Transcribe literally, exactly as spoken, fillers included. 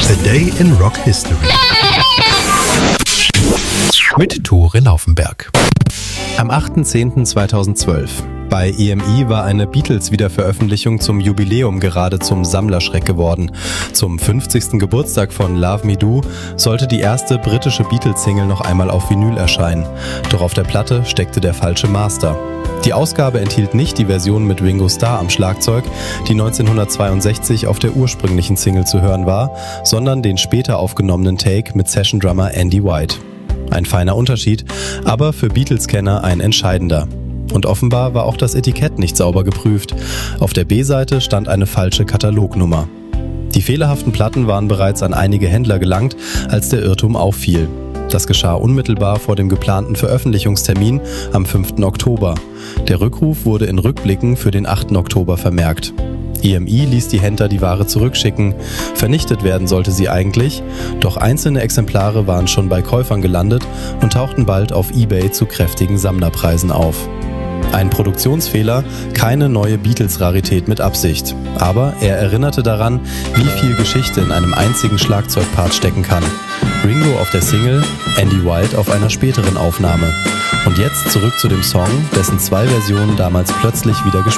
A Day in Rock History mit Tore Laufenberg. Am achter zehnter zweitausendzwölf. Bei E M I war eine Beatles-Wiederveröffentlichung zum Jubiläum gerade zum Sammlerschreck geworden. Zum fünfzigsten Geburtstag von Love Me Do sollte die erste britische Beatles-Single noch einmal auf Vinyl erscheinen. Doch auf der Platte steckte der falsche Master. Die Ausgabe enthielt nicht die Version mit Ringo Starr am Schlagzeug, die neunzehnhundertzweiundsechzig auf der ursprünglichen Single zu hören war, sondern den später aufgenommenen Take mit Session-Drummer Andy White. Ein feiner Unterschied, aber für Beatles-Kenner ein entscheidender. Und offenbar war auch das Etikett nicht sauber geprüft. Auf der B-Seite stand eine falsche Katalognummer. Die fehlerhaften Platten waren bereits an einige Händler gelangt, als der Irrtum auffiel. Das geschah unmittelbar vor dem geplanten Veröffentlichungstermin am fünften Oktober. Der Rückruf wurde in Rückblicken für den achten Oktober vermerkt. E M I ließ die Händler die Ware zurückschicken. Vernichtet werden sollte sie eigentlich, doch einzelne Exemplare waren schon bei Käufern gelandet und tauchten bald auf eBay zu kräftigen Sammlerpreisen auf. Ein Produktionsfehler, keine neue Beatles-Rarität mit Absicht. Aber er erinnerte daran, wie viel Geschichte in einem einzigen Schlagzeugpart stecken kann. Ringo auf der Single, Andy White auf einer späteren Aufnahme. Und jetzt zurück zu dem Song, dessen zwei Versionen damals plötzlich wieder gespielt